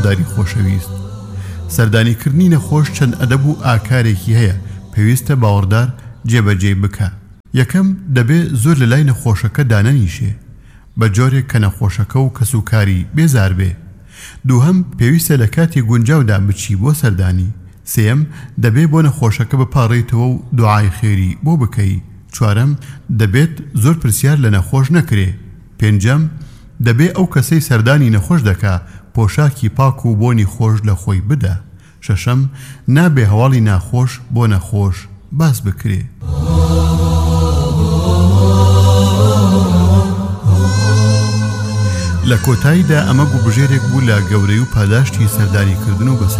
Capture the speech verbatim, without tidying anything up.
هاوڵداری خۆشەویست. سەردانیکردنی نەخۆش چەند ئەدەب و ئاکارێکی هەیە پێویستە باوەڕدار جێبەجێ بکە. یەکەم دەبێت زۆر لە لای نەخۆشەکە دانەنیشێ بە جۆرێک کە نەخۆشەکە و کەسوکاری بێزار بێ. دووهەم پێویستە لە کاتی گونجاودا بچی بۆ سەردانی. سێم دەبێ بۆ نەخۆشەکە بپاڕێتەوە و دوعای خێری بۆ بکەی. چوارەم دەبێت زۆر پرسیار لە نەخۆش نەکرێ. پێنجەم دەبێ ئەو کەسەی سەردانی نەخۆش دەکا پۆشاکی پاک و بۆنی خۆش لە خۆی بدە. شەشەم نابێ هەواڵی ناخۆش بۆ نەخۆش باس بکرێ. لە کۆتاییدا ئەمە بوو بژێرێک بوو لە گەورەی و پاداشتی سەردانیکردن و بەسەر